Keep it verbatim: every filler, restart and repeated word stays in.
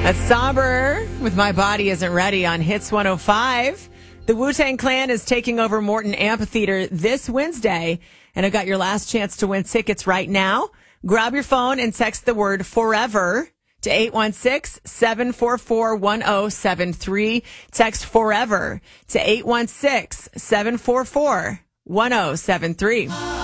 That's Somber with My Body Isn't Ready on Hits one oh five. The Wu-Tang Clan is taking over Morton Amphitheater this Wednesday, and I got your last chance to win tickets right now. Grab your phone and text the word FOREVER to eight one six, seven four four, one oh seven three. Text FOREVER to eight one six, seven four four, one oh seven three.